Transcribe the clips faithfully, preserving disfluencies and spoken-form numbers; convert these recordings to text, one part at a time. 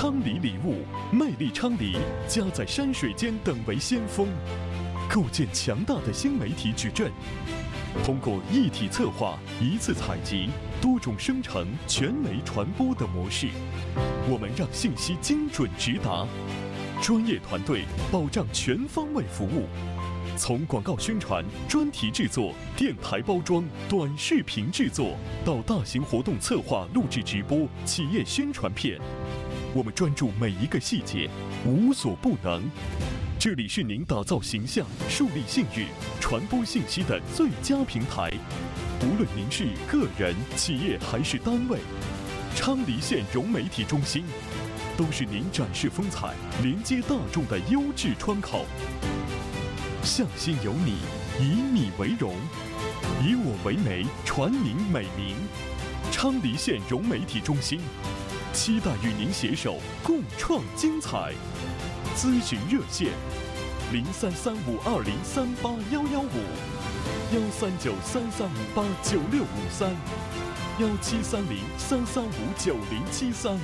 昌黎礼物，魅力昌黎，家在山水间等为先锋，构建强大的新媒体矩阵。通过一体策划、一次采集、多种生成、全媒传播的模式，我们让信息精准直达，专业团队保障全方位服务。从广告宣传、专题制作、电台包装、短视频制作，到大型活动策划、录制直播、企业宣传片，我们专注每一个细节，无所不能。这里是您打造形象、树立信誉、传播信息的最佳平台。无论您是个人、企业还是单位，昌黎县融媒体中心都是您展示风采、连接大众的优质窗口。向心有你，以你为荣，以我为媒，传您美名。昌黎县融媒体中心，期待与您携手共创精彩。咨询热线：零三三五二零三八幺幺五，幺三九三三五八九六五三，幺七三零三三五九零七三。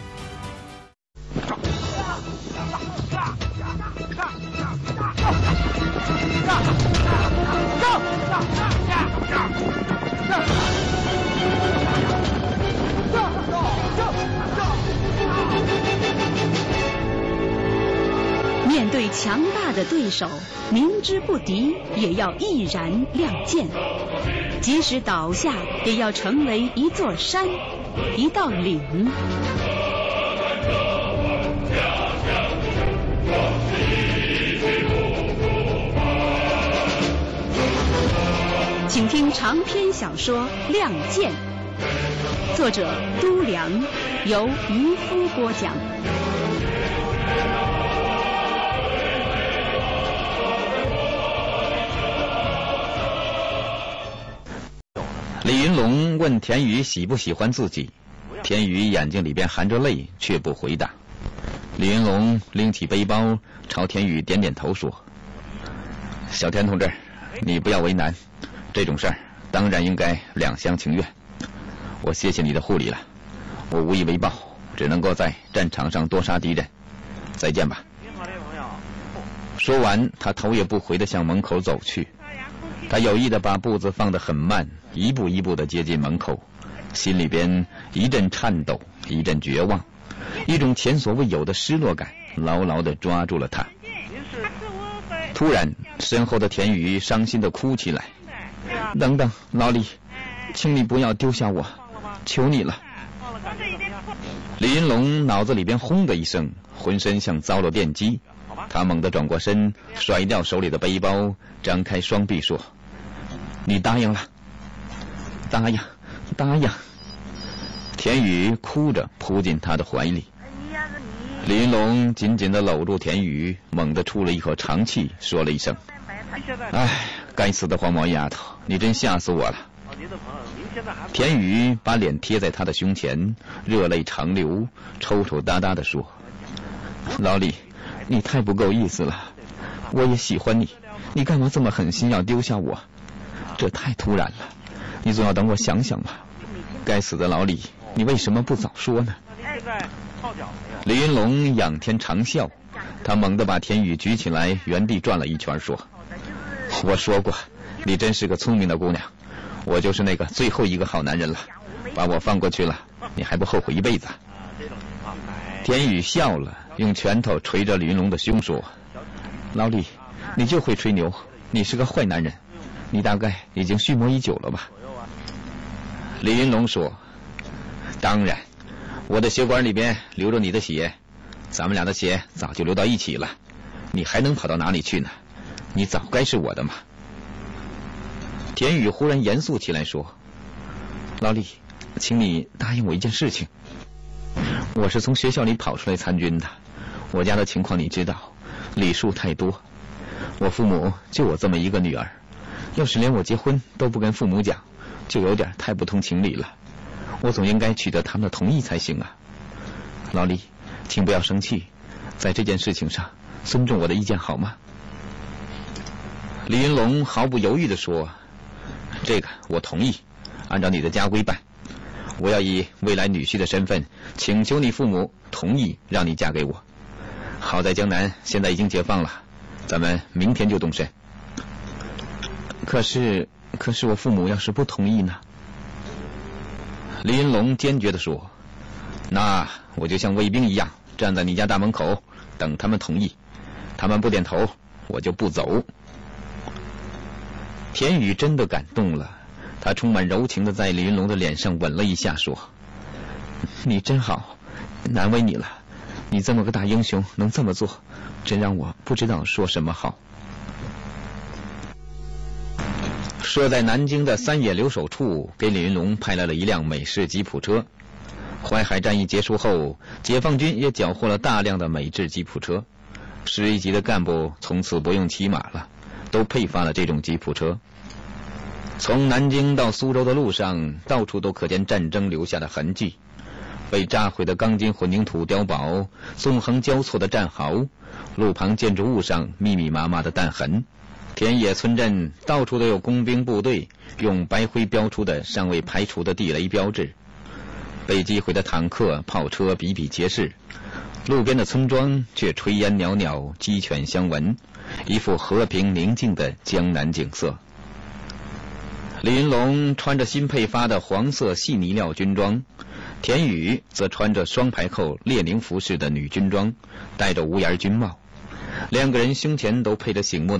面对强大的对手，明知不敌也要毅然亮剑，即使倒下也要成为一座山，一道岭。请听长篇小说《亮剑》，作者都良，由渔夫播讲。 李云龙问田宇喜不喜欢自己，田宇眼睛里边含着泪，却不回答。李云龙拎起背包，朝田宇点点头说：“小田同志，你不要为难，这种事儿当然应该两厢情愿。我谢谢你的护理了，我无以为报，只能够在战场上多杀敌人。再见吧。”说完，他头也不回地向门口走去。他有意地把步子放得很慢，一步一步地接近门口，心里边一阵颤抖，一阵绝望，一种前所未有的失落感牢牢地抓住了他。突然，身后的田宇伤心地哭起来：“等等，老李，请你不要丢下我，求你了。”李云龙脑子里边轰的一声，浑身像遭了电击，他猛地转过身，甩掉手里的背包，张开双臂说：“你答应了。”“答应，答应。”田宇哭着扑进他的怀里。李云龙紧紧地搂住田宇，猛地出了一口长气，说了一声：“哎，该死的黄毛丫头，你真吓死我了。”田宇把脸贴在他的胸前，热泪长流，抽抽搭搭地说：“老李，你太不够意思了，我也喜欢你，你干嘛这么狠心要丢下我？这太突然了，你总要等我想想吧。该死的老李，你为什么不早说呢？”李云龙仰天长啸，他猛地把田宇举起来，原地转了一圈，说：“我说过，你真是个聪明的姑娘，我就是那个最后一个好男人了，把我放过去了，你还不后悔一辈子？”田宇笑了，用拳头捶着李云龙的胸说：“老李，你就会吹牛，你是个坏男人，你大概已经蓄谋已久了吧？”李云龙说：“当然，我的血管里边流着你的血，咱们俩的血早就流到一起了，你还能跑到哪里去呢？你早该是我的嘛。”田宇忽然严肃起来说：“老李，请你答应我一件事情。我是从学校里跑出来参军的，我家的情况你知道，礼数太多，我父母就我这么一个女儿，要是连我结婚都不跟父母讲，就有点太不通情理了，我总应该取得他们的同意才行啊。老李，请不要生气，在这件事情上尊重我的意见好吗？”李云龙毫不犹豫地说：“这个我同意，按照你的家规办。 我要以未来女婿的身份，请求你父母同意让你嫁给我。好在江南现在已经解放了，咱们明天就动身。可是，可是我父母要是不同意呢？李云龙坚决地说：“那我就像卫兵一样，站在你家大门口，等他们同意。他们不点头，我就不走。”田雨真的感动了，他充满柔情地在李云龙的脸上吻了一下，说：“你真好，难为你了。你这么个大英雄，能这么做，真让我不知道说什么好。”设在南京的三野留守处给李云龙派来了一辆美式吉普车。淮海战役结束后，解放军也缴获了大量的美制吉普车，师一级的干部从此不用骑马了，都配发了这种吉普车。从南京到苏州的路上，到处都可见战争留下的痕迹，被炸毁的钢筋混凝土碉堡，纵横交错的战壕，路旁建筑物上密密麻麻的弹痕，田野村镇到处都有工兵部队用白灰标出的尚未排除的地雷标志，被击毁的坦克、炮车比比皆是，路边的村庄却炊烟袅袅，鸡犬相闻，一副和平宁静的江南景色。李云龙穿着新配发的黄色细呢料军装，田雨则穿着双排扣列宁服式的女军装，戴着无檐军帽，两个人胸前都配着醒目的